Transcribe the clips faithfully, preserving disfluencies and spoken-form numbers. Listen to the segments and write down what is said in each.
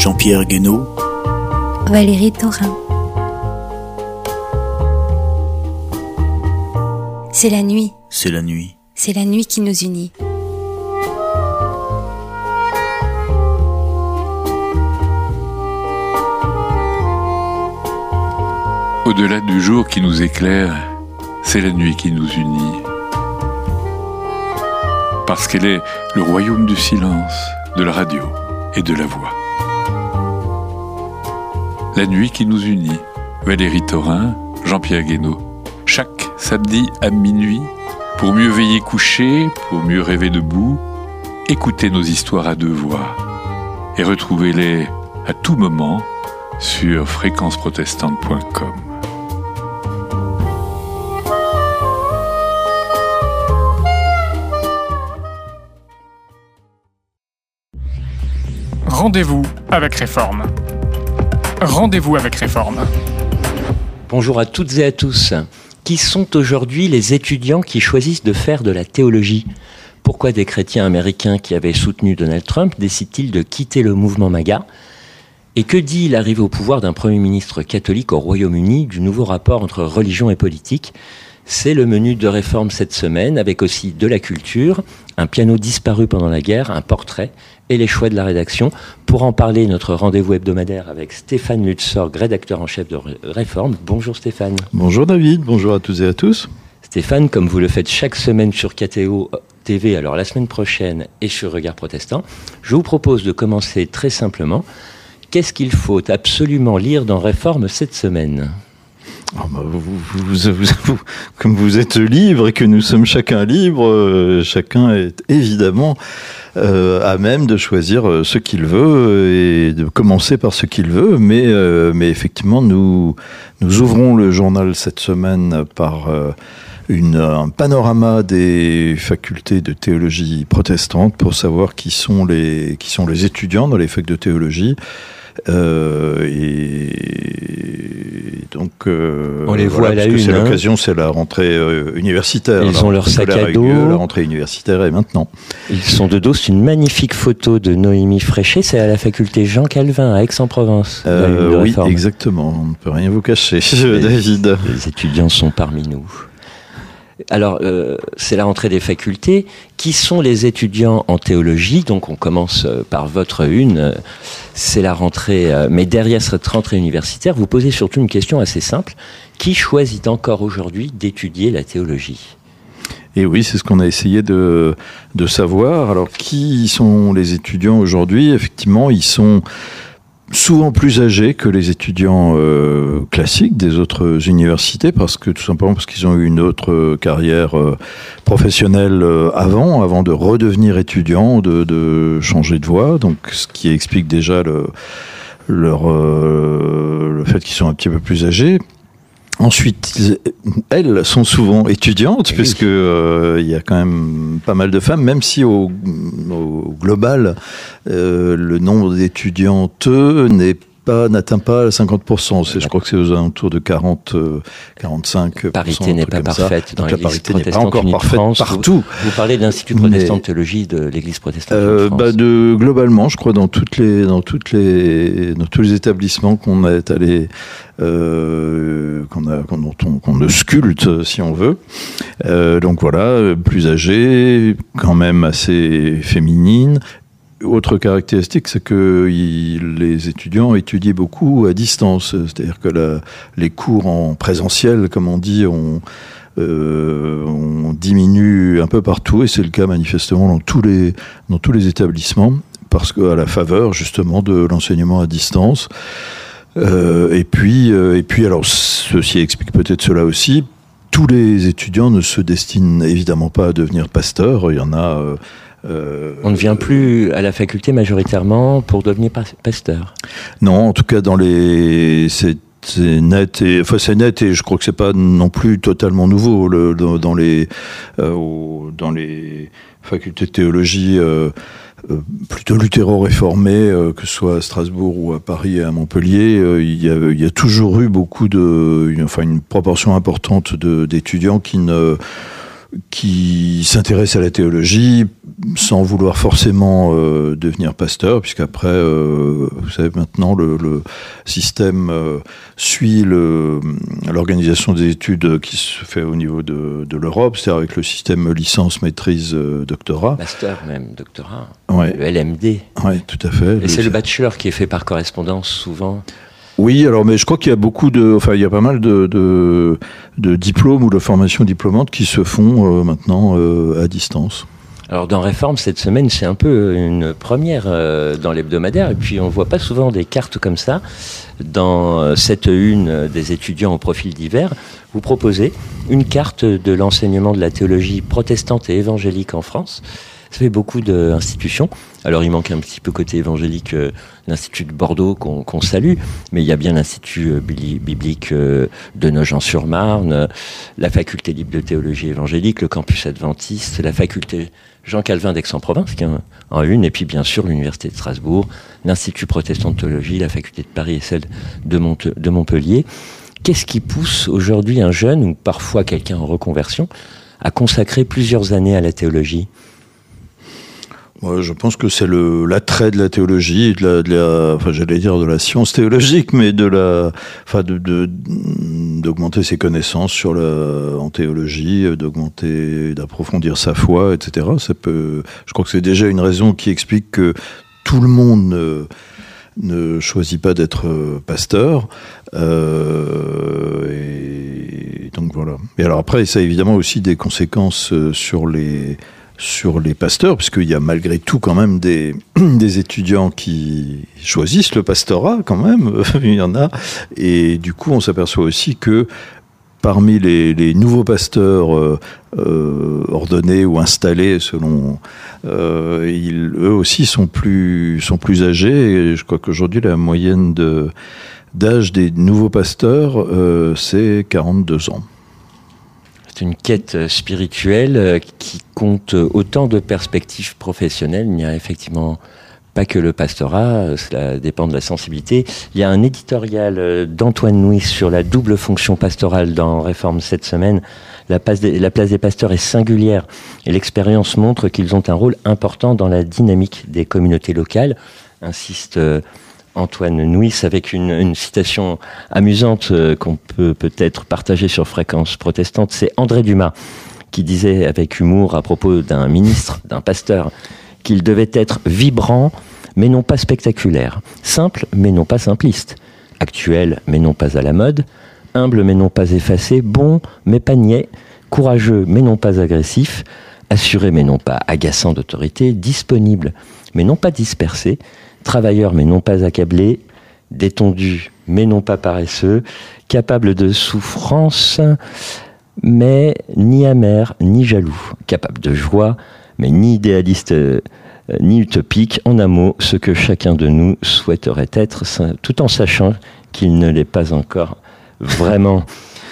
Jean-Pierre Guénaud, Valérie Thorin. C'est la nuit. C'est la nuit. C'est la nuit qui nous unit. Au-delà du jour qui nous éclaire, c'est la nuit qui nous unit. Parce qu'elle est le royaume du silence, de la radio et de la voix. La nuit qui nous unit, Valérie Thorin, Jean-Pierre Guénaud. Chaque samedi à minuit, pour mieux veiller couché, pour mieux rêver debout, écoutez nos histoires à deux voix et retrouvez-les à tout moment sur fréquence protestante point com. Rendez-vous avec Réforme. Rendez-vous avec Réforme. Bonjour à toutes et à tous. Qui sont aujourd'hui les étudiants qui choisissent de faire de la théologie ? Pourquoi des chrétiens américains qui avaient soutenu Donald Trump décident-ils de quitter le mouvement MAGA ? Et que dit l'arrivée au pouvoir d'un Premier ministre catholique au Royaume-Uni du nouveau rapport entre religion et politique ? C'est le menu de Réforme cette semaine, avec aussi de la culture, un piano disparu pendant la guerre, un portrait et les choix de la rédaction. Pour en parler, notre rendez-vous hebdomadaire avec Stéphane Lutzorg, rédacteur en chef de Réforme. Bonjour Stéphane. Bonjour David, bonjour à toutes et à tous. Stéphane, comme vous le faites chaque semaine sur K T O T V, alors la semaine prochaine et sur Regard Protestant, je vous propose de commencer très simplement. Qu'est-ce qu'il faut absolument lire dans Réforme cette semaine ? Oh bah vous, vous, vous, vous, vous, comme vous êtes libre et que nous sommes chacun libre, euh, chacun est évidemment euh, à même de choisir ce qu'il veut et de commencer par ce qu'il veut. Mais, euh, mais effectivement, nous, nous ouvrons le journal cette semaine par euh, une, un panorama des facultés de théologie protestante pour savoir qui sont les, qui sont les étudiants dans les facs de théologie. Euh, et donc euh, on les voit voilà, à la une. C'est hein. l'occasion, c'est la rentrée euh, universitaire. Ils la ont leur sac à dos. Lieu, la rentrée universitaire est maintenant. Ils sont de dos. C'est une magnifique photo de Noémie Fréchet. C'est à la faculté Jean Calvin à Aix-en-Provence. Euh, oui, Réforme. Exactement. On ne peut rien vous cacher, les, David. Les étudiants sont parmi nous. Alors, euh, c'est la rentrée des facultés. Qui sont les étudiants en théologie ? Donc, on commence par votre une. C'est la rentrée. Euh, mais derrière cette rentrée universitaire, vous posez surtout une question assez simple. Qui choisit encore aujourd'hui d'étudier la théologie ? Et oui, c'est ce qu'on a essayé de, de savoir. Alors, qui sont les étudiants aujourd'hui ? Effectivement, ils sont souvent plus âgés que les étudiants euh, classiques des autres universités, parce que tout simplement parce qu'ils ont eu une autre carrière euh, professionnelle euh, avant, avant de redevenir étudiants, de, de changer de voie. Donc, ce qui explique déjà le, leur, euh, le fait qu'ils sont un petit peu plus âgés. Ensuite, elles sont souvent étudiantes, oui. puisque euh, il y a quand même pas mal de femmes, même si au, au global, euh, le nombre d'étudiantes n'est pas, n'atteint pas cinquante pour cent. C'est, je crois que c'est aux alentours de quarante, quarante-cinq pour cent. Parité n'est pas parfaite dans Donc l'Église la parité n'est pas protestante encore unie de parfaite France. partout. Vous, vous parlez de l'Institut protestant de théologie de l'Église protestante euh, unie de France. Bah de, globalement, je crois, dans, toutes les, dans, toutes les, dans tous les établissements qu'on est allé Euh, qu'on a, qu'on, on, qu'on ausculte, si on veut. Euh, donc voilà, plus âgée, quand même assez féminine. Autre caractéristique, c'est que il, les étudiants étudient beaucoup à distance. C'est-à-dire que la, les cours en présentiel, comme on dit, on, euh, on diminue un peu partout, et c'est le cas manifestement dans tous les, dans tous les établissements, parce qu'à la faveur justement de l'enseignement à distance. Euh, et puis, euh, et puis, alors, ceci explique peut-être cela aussi. Tous les étudiants ne se destinent évidemment pas à devenir pasteurs. Il y en a. Euh, euh, On ne vient plus à la faculté majoritairement pour devenir pasteur. Non, en tout cas, dans les, c'est, c'est net et, enfin, c'est net et je crois que c'est pas non plus totalement nouveau. Le, dans, dans les, euh, au, dans les facultés de théologie. Euh, Euh, plutôt luthéro-réformés, euh, que ce soit à Strasbourg ou à Paris et à Montpellier, euh, il, y a, il y a toujours eu beaucoup de, une, enfin une proportion importante de, d'étudiants qui ne qui s'intéresse à la théologie sans vouloir forcément euh, devenir pasteur, puisqu'après, euh, vous savez, maintenant, le, le système euh, suit le, l'organisation des études qui se fait au niveau de, de l'Europe, c'est-à-dire avec le système licence, maîtrise, euh, doctorat. Master même, doctorat. Ouais. Le L M D. Oui, tout à fait. Et le... c'est le bachelor qui est fait par correspondance, souvent. Oui, alors, mais je crois qu'il y a beaucoup de, enfin, il y a pas mal de, de, de diplômes ou de formations diplômantes qui se font euh, maintenant euh, à distance. Alors dans Réforme, cette semaine, c'est un peu une première euh, dans l'hebdomadaire, et puis on voit pas souvent des cartes comme ça. Dans cette une des étudiants au profil divers, vous proposez une carte de l'enseignement de la théologie protestante et évangélique en France. Ça fait beaucoup d'institutions. Alors il manque un petit peu côté évangélique euh, l'Institut de Bordeaux qu'on qu'on salue, mais il y a bien l'Institut euh, biblique euh, de Nogent-sur-Marne, euh, la Faculté libre de théologie évangélique, le campus adventiste, la Faculté Jean Calvin d'Aix-en-Provence, qui est en une, et puis bien sûr l'Université de Strasbourg, l'Institut protestant de théologie, la Faculté de Paris et celle de, Mont de Montpellier. Qu'est-ce qui pousse aujourd'hui un jeune, ou parfois quelqu'un en reconversion, à consacrer plusieurs années à la théologie ? Ouais, je pense que c'est le l'attrait de la théologie, de la, de la, enfin j'allais dire de la science théologique, mais de la, enfin de, de d'augmenter ses connaissances sur la en théologie, d'augmenter, d'approfondir sa foi, et cetera. Ça peut, je crois que c'est déjà une raison qui explique que tout le monde ne, ne choisit pas d'être pasteur. Euh, et donc voilà. Et alors après, ça a évidemment aussi des conséquences sur les sur les pasteurs, puisqu'il y a malgré tout quand même des, des étudiants qui choisissent le pastorat, quand même, il y en a, et du coup on s'aperçoit aussi que parmi les, les nouveaux pasteurs euh, euh, ordonnés ou installés, selon, euh, ils, eux aussi sont plus, sont plus âgés, et je crois qu'aujourd'hui la moyenne de, d'âge des nouveaux pasteurs, euh, c'est quarante-deux ans. C'est une quête spirituelle qui compte autant de perspectives professionnelles. Il n'y a effectivement pas que le pastorat, cela dépend de la sensibilité. Il y a un éditorial d'Antoine Nuis sur la double fonction pastorale dans Réforme cette semaine. La place des, la place des pasteurs est singulière et l'expérience montre qu'ils ont un rôle important dans la dynamique des communautés locales, insiste Antoine Nuis, avec une, une citation amusante euh, qu'on peut peut-être partager sur Fréquence Protestante. C'est André Dumas qui disait avec humour à propos d'un ministre, d'un pasteur, qu'il devait être vibrant, mais non pas spectaculaire, simple, mais non pas simpliste, actuel, mais non pas à la mode, humble, mais non pas effacé, bon, mais pas niais, courageux, mais non pas agressif, assuré, mais non pas agaçant d'autorité, disponible, mais non pas dispersé, travailleur mais non pas accablé, détendu mais non pas paresseux, capable de souffrance mais ni amer ni jaloux, capable de joie mais ni idéaliste euh, ni utopique, en un mot ce que chacun de nous souhaiterait être, tout en sachant qu'il ne l'est pas encore vraiment.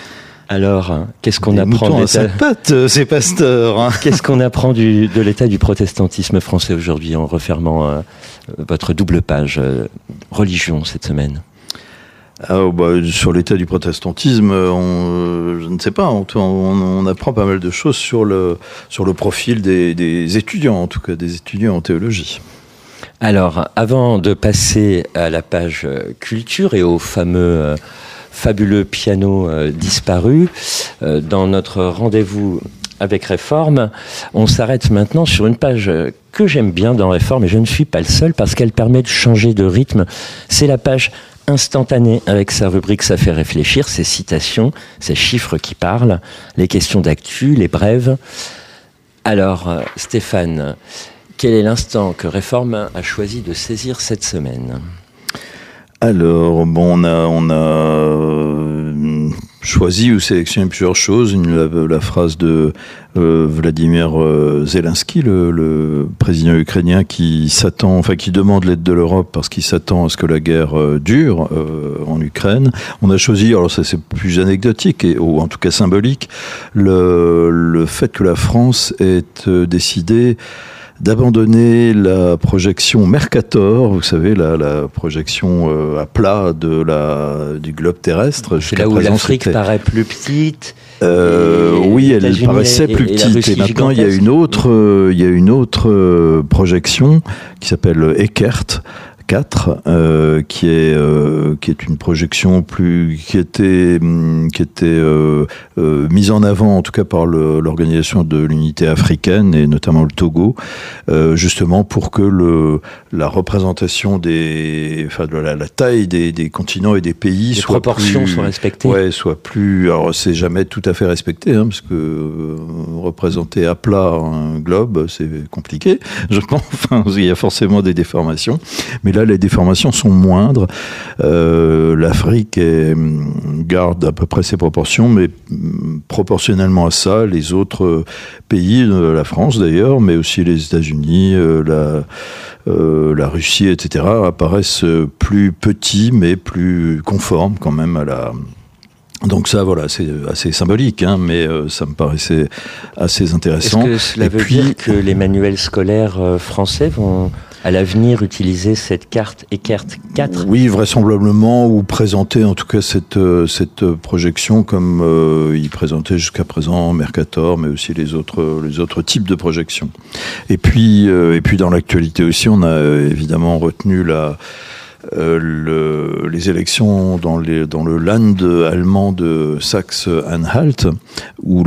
Alors, qu'est-ce qu'on Des apprend de l'état... pattes, ces pasteurs. Hein. Qu'est-ce qu'on apprend du, de l'état du protestantisme français aujourd'hui en refermant euh, votre double page euh, religion cette semaine? Ah, bah, sur l'état du protestantisme, on, je ne sais pas, on, on, on apprend pas mal de choses sur le, sur le profil des, des étudiants, en tout cas des étudiants en théologie. Alors, avant de passer à la page culture et au fameux... Euh, fabuleux piano euh, disparu, euh, dans notre rendez-vous avec Réforme, on s'arrête maintenant sur une page que j'aime bien dans Réforme, et je ne suis pas le seul parce qu'elle permet de changer de rythme. C'est la page instantanée avec sa rubrique « Ça fait réfléchir », ses citations, ses chiffres qui parlent, les questions d'actu, les brèves. Alors, euh, Stéphane, quel est l'instant que Réforme a choisi de saisir cette semaine ? Alors, bon, on a, on a euh, choisi ou sélectionné plusieurs choses. Une, la, la phrase de euh, Vladimir euh, Zelensky, le, le président ukrainien, qui s'attend, enfin qui demande l'aide de l'Europe parce qu'il s'attend à ce que la guerre euh, dure euh, en Ukraine. On a choisi, alors ça c'est plus anecdotique et ou en tout cas symbolique, le, le fait que la France ait euh, décidé d'abandonner la projection Mercator, vous savez, la, la projection euh, à plat de la, du globe terrestre. C'est là où présent, l'Afrique c'était... paraît plus petite. Euh, oui, elle paraissait plus et, et petite. Et maintenant, il y a une autre, euh, il y a une autre euh, projection qui s'appelle Eckert quatre, euh, qui est euh, qui est une projection plus qui était qui était euh, euh, mise en avant en tout cas par le, l'organisation de l'unité africaine et notamment le Togo, euh, justement pour que le la représentation des enfin de la, la taille des, des continents et des pays les soit proportions plus, soient respectées. Ouais, soit plus. Alors c'est jamais tout à fait respecté, hein, parce que euh, représenter à plat un globe, c'est compliqué. Je pense. Enfin, il y a forcément des déformations, mais là les déformations sont moindres. Euh, L'Afrique est, garde à peu près ses proportions, mais proportionnellement à ça, les autres pays, la France d'ailleurs, mais aussi les États-Unis, euh, la, euh, la Russie, et cetera, apparaissent plus petits, mais plus conformes quand même à la... Donc ça, voilà, c'est assez symbolique, hein, mais euh, ça me paraissait assez intéressant. Est-ce que cela Et veut puis, dire que les manuels scolaires euh, français vont à l'avenir utiliser cette carte Eckert quatre ? Oui, vraisemblablement, ou présenter en tout cas cette, euh, cette projection comme euh, il présentait jusqu'à présent Mercator, mais aussi les autres, les autres types de projections. Et puis, euh, et puis dans l'actualité aussi, on a euh, évidemment retenu la... Euh, le, les élections dans, les, dans le Land allemand de Saxe-Anhalt, où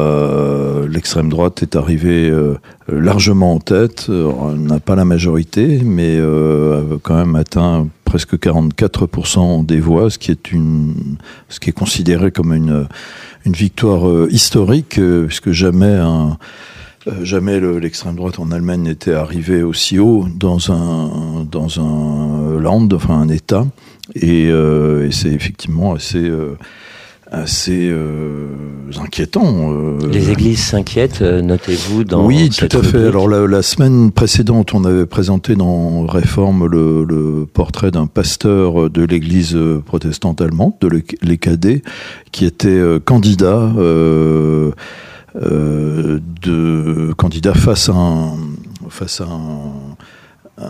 la, l'extrême droite est arrivée euh, largement en tête. On n'a pas la majorité, mais euh, a quand même atteint presque quarante-quatre pour cent des voix, ce qui est, une, ce qui est considéré comme une, une victoire euh, historique, euh, puisque jamais un... Euh, jamais le, l'extrême droite en Allemagne n'était arrivée aussi haut dans un dans un land, enfin un État, et, euh, et c'est effectivement assez euh, assez euh, inquiétant. Euh, Les églises s'inquiètent, euh, notez-vous dans oui, cette tout à fait. rubrique. Alors la, la semaine précédente, on avait présenté dans Réforme le, le portrait d'un pasteur de l'Église protestante allemande, de l'E K D, qui était euh, candidat. Euh, Euh, de candidats face à un, face à un,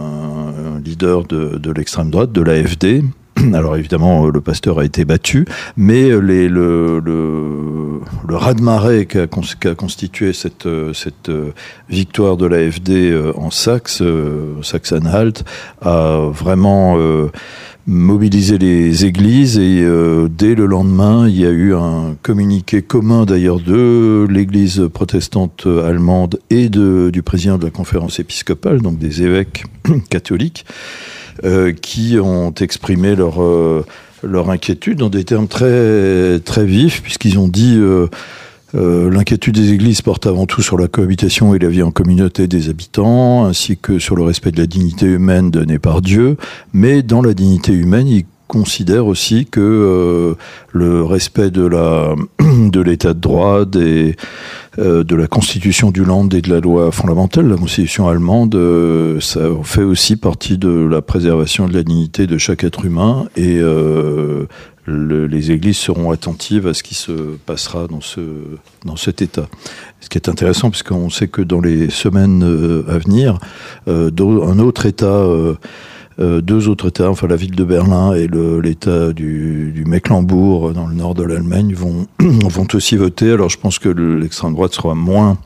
un leader de, de l'extrême droite, de l'A F D. Alors évidemment, le pasteur a été battu, mais les, le, le, le raz-de-marée qu'a, qu'a constitué cette, cette victoire de l'A F D en Saxe, Saxe-Anhalt, a vraiment euh, mobiliser les églises et euh, dès le lendemain, il y a eu un communiqué commun d'ailleurs de l'église protestante allemande et de, du président de la conférence épiscopale, donc des évêques catholiques, euh, qui ont exprimé leur, euh, leur inquiétude dans des termes très, très vifs, puisqu'ils ont dit... Euh, Euh, l'inquiétude des églises porte avant tout sur la cohabitation et la vie en communauté des habitants, ainsi que sur le respect de la dignité humaine donnée par Dieu. Mais dans la dignité humaine, ils considèrent aussi que euh, le respect de la de l'état de droit, des, euh, de la constitution du land et de la loi fondamentale, la constitution allemande, euh, ça fait aussi partie de la préservation de la dignité de chaque être humain et euh, Le, les églises seront attentives à ce qui se passera dans ce dans cet état. Ce qui est intéressant, puisqu'on sait que dans les semaines euh, à venir, euh, un autre état, euh, euh, deux autres états, enfin la ville de Berlin et le, l'état du, du Mecklembourg dans le nord de l'Allemagne vont vont aussi voter. Alors je pense que l'extrême droite sera moins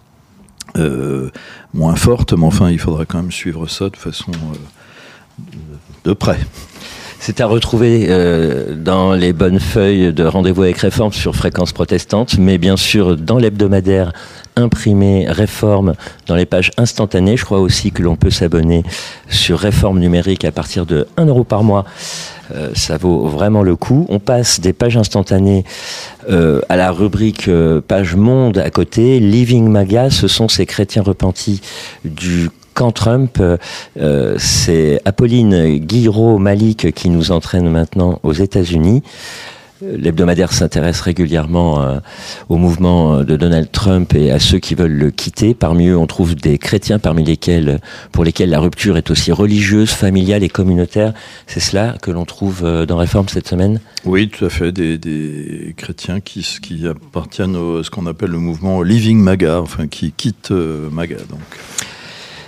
euh, moins forte, mais enfin il faudra quand même suivre ça de façon euh, de près. C'est à retrouver euh, dans les bonnes feuilles de Rendez-vous avec Réforme sur Fréquence Protestante, mais bien sûr dans l'hebdomadaire imprimé Réforme, dans les pages instantanées. Je crois aussi que l'on peut s'abonner sur Réforme numérique à partir de un euro par mois. Euh, ça vaut vraiment le coup. On passe des pages instantanées euh, à la rubrique euh, page monde à côté. Living Maga, ce sont ces chrétiens repentis du camp Trump. Euh, c'est Apolline Guiraud-Malik qui nous entraîne maintenant aux États-Unis. L'hebdomadaire s'intéresse régulièrement euh, au mouvement de Donald Trump et à ceux qui veulent le quitter. Parmi eux, on trouve des chrétiens parmi lesquels, pour lesquels la rupture est aussi religieuse, familiale et communautaire. C'est cela que l'on trouve dans Réforme cette semaine ? Oui, tout à fait. Des, des chrétiens qui, qui appartiennent à ce qu'on appelle le mouvement Living Maga, enfin qui quittent euh, Maga. Donc.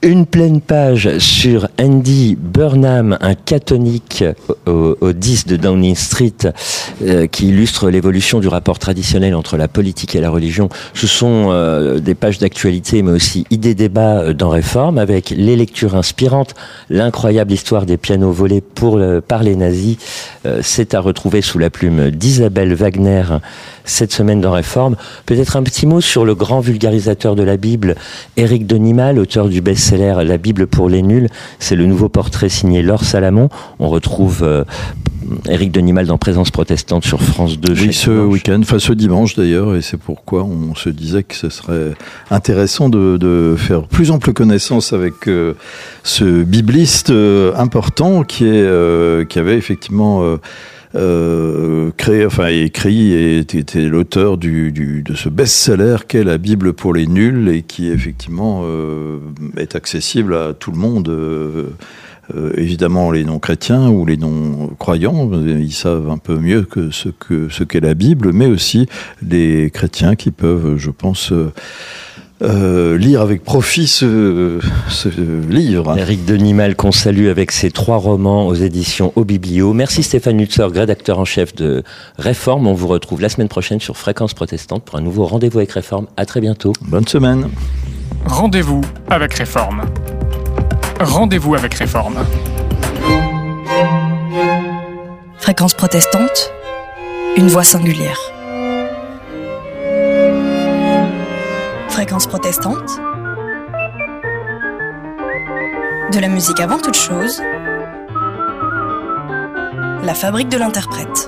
Une pleine page sur Andy Burnham, un catholique au, au dix de Downing Street, euh, qui illustre l'évolution du rapport traditionnel entre la politique et la religion. Ce sont euh, des pages d'actualité, mais aussi idées débats dans Réforme, avec les lectures inspirantes, l'incroyable histoire des pianos volés pour le, par les nazis. Euh, c'est à retrouver sous la plume d'Isabelle Wagner cette semaine dans Réforme. Peut-être un petit mot sur le grand vulgarisateur de la Bible, Éric de Nimal, auteur du best-seller La Bible pour les nuls. C'est le nouveau portrait signé Laure Salamon. On retrouve euh, Éric de Nimal dans Présence protestante sur France deux. Oui, ce week-end, enfin ce dimanche d'ailleurs, et c'est pourquoi on se disait que ce serait intéressant de, de faire plus ample connaissance avec euh, ce bibliste euh, important qui, est, euh, qui avait effectivement... Euh, Euh, créé, enfin écrit et était l'auteur du, du, de ce best-seller qu'est La Bible pour les nuls et qui effectivement euh, est accessible à tout le monde. Euh, euh, évidemment les non-chrétiens ou les non-croyants, ils savent un peu mieux que ce que ce qu'est la Bible, mais aussi les chrétiens qui peuvent, je pense, euh, Euh, lire avec profit ce, ce livre. Éric de Nimal qu'on salue avec ses trois romans aux éditions Au Biblio. Merci Stéphane Lutzorg, rédacteur en chef de Réforme. On vous retrouve la semaine prochaine sur Fréquence Protestante pour un nouveau Rendez-vous avec Réforme. À très bientôt. Bonne semaine. Rendez-vous avec Réforme. Rendez-vous avec Réforme. Fréquence Protestante, une voix singulière. Fréquence protestante, de la musique avant toute chose, la fabrique de l'interprète.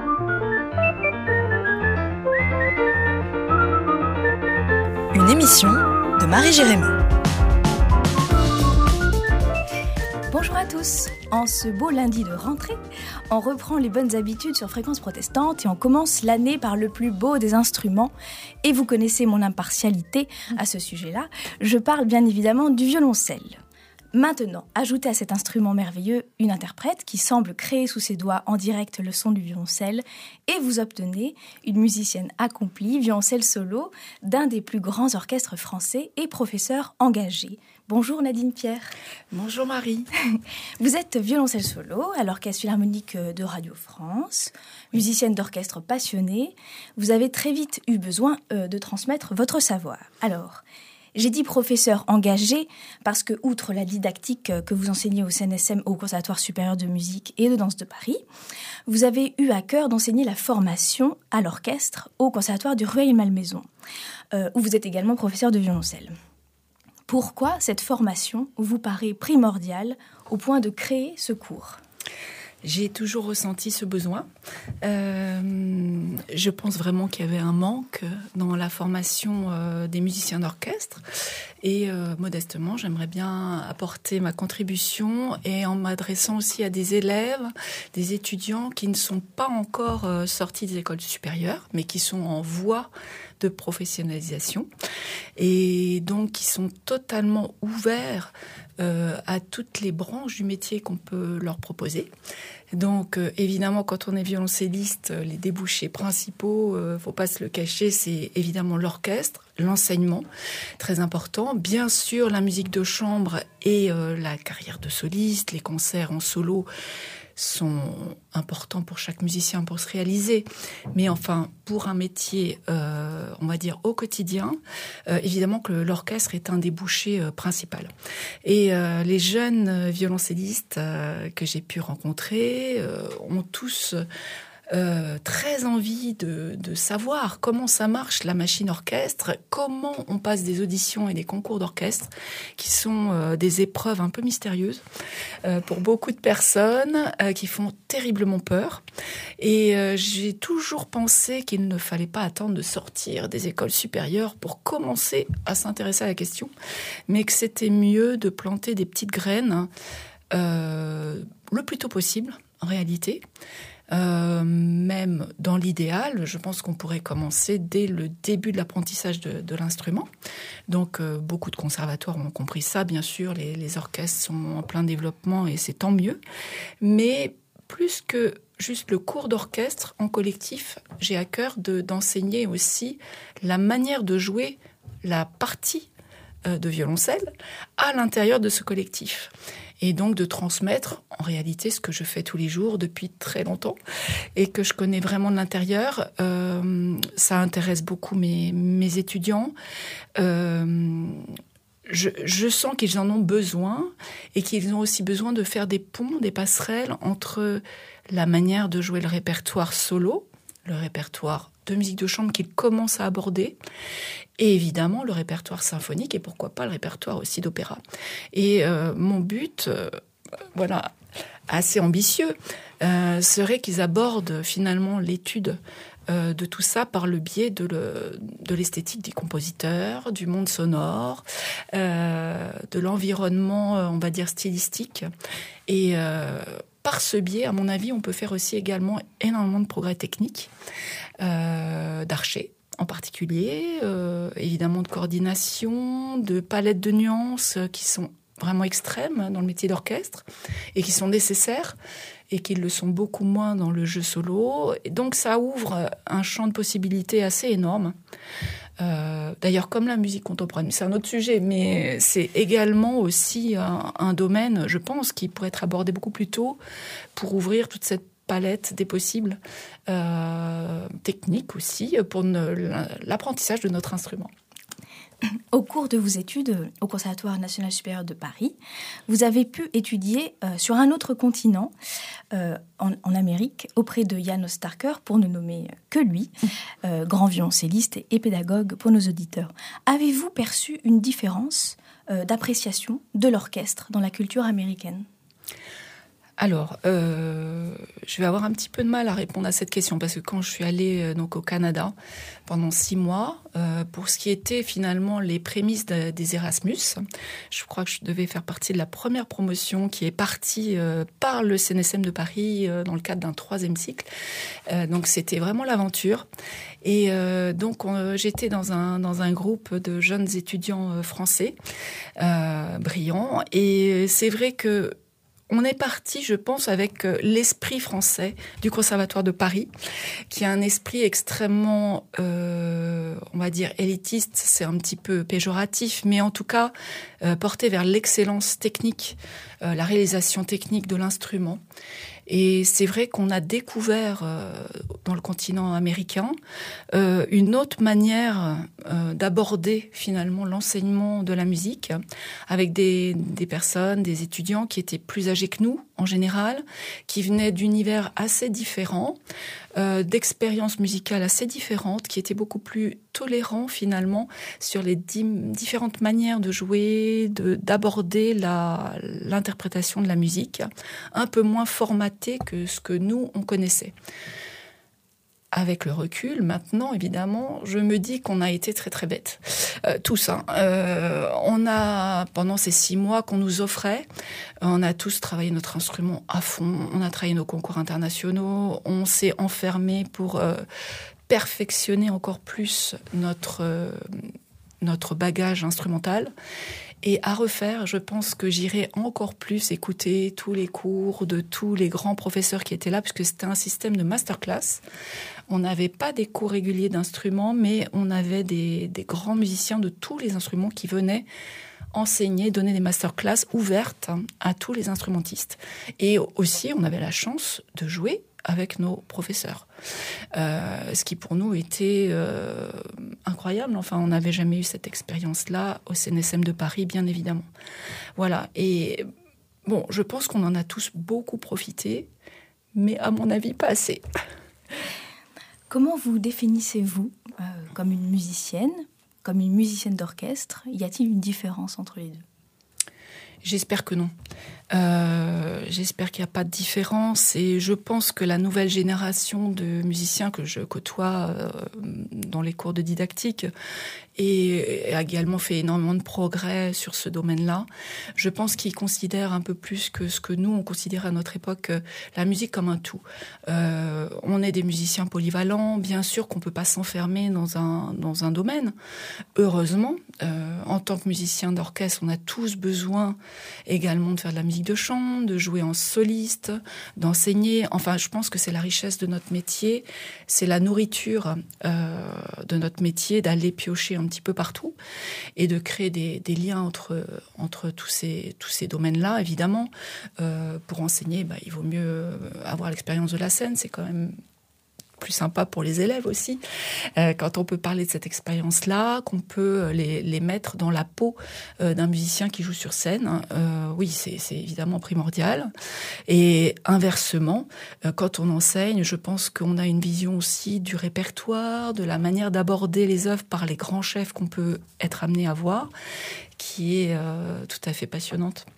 Une émission de Marie Jérémy. Bonjour à tous. En ce beau lundi de rentrée, on reprend les bonnes habitudes sur Fréquence Protestante et on commence l'année par le plus beau des instruments. Et vous connaissez mon impartialité à ce sujet-là. Je parle bien évidemment du violoncelle. Maintenant, ajoutez à cet instrument merveilleux une interprète qui semble créer sous ses doigts en direct le son du violoncelle et vous obtenez une musicienne accomplie, violoncelle solo, d'un des plus grands orchestres français et professeur engagé. Bonjour Nadine Pierre. Bonjour Marie. Vous êtes violoncelle solo à l'Orchestre Philharmonique de Radio France, musicienne d'orchestre passionnée. Vous avez très vite eu besoin euh, de transmettre votre savoir. Alors, j'ai dit professeur engagé parce que, outre la didactique que vous enseignez au C N S M, au Conservatoire supérieur de musique et de danse de Paris, vous avez eu à cœur d'enseigner la formation à l'orchestre au Conservatoire du Rueil-Malmaison, euh, où vous êtes également professeur de violoncelle. Pourquoi cette formation vous paraît primordiale au point de créer ce cours ? J'ai toujours ressenti ce besoin. Euh, je pense vraiment qu'il y avait un manque dans la formation euh, des musiciens d'orchestre. Et euh, modestement, j'aimerais bien apporter ma contribution et en m'adressant aussi à des élèves, des étudiants qui ne sont pas encore euh, sortis des écoles supérieures, mais qui sont en voie de professionnalisation et donc qui sont totalement ouverts euh, à toutes les branches du métier qu'on peut leur proposer. Donc euh, évidemment, quand on est violoncelliste, les débouchés principaux, euh, faut pas se le cacher, c'est évidemment l'orchestre, l'enseignement, très important. Bien sûr, la musique de chambre et euh, la carrière de soliste, les concerts en solo sont importants pour chaque musicien pour se réaliser. Mais enfin, pour un métier, euh, on va dire, au quotidien, euh, évidemment que l'orchestre est un débouché euh, principal. Et euh, les jeunes violoncellistes euh, que j'ai pu rencontrer euh, ont tous... Euh, très envie de, de savoir comment ça marche la machine orchestre, comment on passe des auditions et des concours d'orchestre qui sont euh, des épreuves un peu mystérieuses euh, pour beaucoup de personnes euh, qui font terriblement peur. Et euh, j'ai toujours pensé qu'il ne fallait pas attendre de sortir des écoles supérieures pour commencer à s'intéresser à la question, mais que c'était mieux de planter des petites graines euh, le plus tôt possible en réalité. Euh, même dans l'idéal, je pense qu'on pourrait commencer dès le début de l'apprentissage de, de l'instrument. Donc, euh, beaucoup de conservatoires ont compris ça. Bien sûr, les, les orchestres sont en plein développement et c'est tant mieux. Mais plus que juste le cours d'orchestre en collectif, j'ai à cœur de, d'enseigner aussi la manière de jouer la partie euh, de violoncelle à l'intérieur de ce collectif. Et donc de transmettre en réalité ce que je fais tous les jours depuis très longtemps et que je connais vraiment de l'intérieur. Euh, ça intéresse beaucoup mes, mes étudiants. Euh, je, je sens qu'ils en ont besoin et qu'ils ont aussi besoin de faire des ponts, des passerelles entre la manière de jouer le répertoire solo, le répertoire de musique de chambre qu'ils commencent à aborder, et évidemment le répertoire symphonique, et pourquoi pas le répertoire aussi d'opéra. Et euh, mon but, euh, voilà, assez ambitieux, euh, serait qu'ils abordent finalement l'étude euh, de tout ça par le biais de, le, de l'esthétique des compositeurs, du monde sonore, euh, de l'environnement, on va dire, stylistique. Et euh, par ce biais, à mon avis, on peut faire aussi également énormément de progrès techniques, euh, d'archer en particulier, euh, évidemment de coordination, de palettes de nuances qui sont vraiment extrêmes dans le métier d'orchestre et qui sont nécessaires et qui le sont beaucoup moins dans le jeu solo. Et donc ça ouvre un champ de possibilités assez énorme. Euh, d'ailleurs, comme la musique contemporaine, c'est un autre sujet, mais c'est également aussi un, un domaine, je pense, qui pourrait être abordé beaucoup plus tôt pour ouvrir toute cette palette des possibles, euh, techniques aussi, pour ne, l'apprentissage de notre instrument. Au cours de vos études au Conservatoire national supérieur de Paris, vous avez pu étudier euh, sur un autre continent, euh, en, en Amérique, auprès de Jan Osterker, pour ne nommer que lui, euh, grand violoncelliste et, et pédagogue pour nos auditeurs. Avez-vous perçu une différence euh, d'appréciation de l'orchestre dans la culture américaine ? Alors, euh, je vais avoir un petit peu de mal à répondre à cette question parce que quand je suis allée euh, donc au Canada pendant six mois, euh, pour ce qui était finalement les prémices de, des Erasmus, je crois que je devais faire partie de la première promotion qui est partie euh, par le C N S M de Paris euh, dans le cadre d'un troisième cycle. Euh, donc c'était vraiment l'aventure. Et euh, donc on, j'étais dans un dans un groupe de jeunes étudiants euh, français euh, brillants. Et c'est vrai que on est parti, je pense, avec l'esprit français du Conservatoire de Paris, qui a un esprit extrêmement, euh, on va dire, élitiste, c'est un petit peu péjoratif, mais en tout cas, euh, porté vers l'excellence technique, euh, la réalisation technique de l'instrument. Et c'est vrai qu'on a découvert euh, dans le continent américain euh, une autre manière euh, d'aborder finalement l'enseignement de la musique avec des, des personnes, des étudiants qui étaient plus âgés que nous en général, qui venaient d'univers assez différents, euh, d'expériences musicales assez différentes, qui étaient beaucoup plus tolérants finalement sur les di- différentes manières de jouer, de, d'aborder la, l'interprétation de la musique, un peu moins formatée que ce que nous, on connaissait. Avec le recul, maintenant, évidemment, je me dis qu'on a été très très bêtes. Euh, tous, hein. Euh, on a, pendant ces six mois qu'on nous offrait, on a tous travaillé notre instrument à fond, on a travaillé nos concours internationaux, on s'est enfermé pour euh, perfectionner encore plus notre, euh, notre bagage instrumental. Et à refaire, je pense que j'irai encore plus écouter tous les cours de tous les grands professeurs qui étaient là, puisque c'était un système de masterclass. On n'avait pas des cours réguliers d'instruments, mais on avait des, des grands musiciens de tous les instruments qui venaient enseigner, donner des masterclass ouvertes à tous les instrumentistes. Et aussi, on avait la chance de jouer avec nos professeurs. Euh, ce qui pour nous était euh, incroyable. Enfin, on n'avait jamais eu cette expérience-là au C N S M de Paris, bien évidemment. Voilà. Et bon, je pense qu'on en a tous beaucoup profité, mais à mon avis, pas assez. Comment vous définissez-vous euh, comme une musicienne, comme une musicienne d'orchestre ? Y a-t-il une différence entre les deux ? J'espère que non. Euh, j'espère qu'il n'y a pas de différence et je pense que la nouvelle génération de musiciens que je côtoie euh, dans les cours de didactique et, et a également fait énormément de progrès sur ce domaine-là. Je pense qu'ils considèrent un peu plus que ce que nous, on considérait à notre époque euh, la musique comme un tout. Euh, on est des musiciens polyvalents, bien sûr qu'on peut pas s'enfermer dans un, dans un domaine. Heureusement, euh, en tant que musicien d'orchestre, on a tous besoin également de faire de la musique de chambre, de jouer en soliste, d'enseigner. Enfin, je pense que c'est la richesse de notre métier, c'est la nourriture euh, de notre métier d'aller piocher un petit peu partout et de créer des, des liens entre, entre tous ces, tous ces domaines-là, évidemment. Euh, pour enseigner, bah, il vaut mieux avoir l'expérience de la scène, c'est quand même plus sympa pour les élèves aussi, euh, quand on peut parler de cette expérience-là, qu'on peut les, les mettre dans la peau euh, d'un musicien qui joue sur scène. Euh, oui, c'est, c'est évidemment primordial. Et inversement, euh, quand on enseigne, je pense qu'on a une vision aussi du répertoire, de la manière d'aborder les œuvres par les grands chefs qu'on peut être amené à voir, qui est euh, tout à fait passionnante.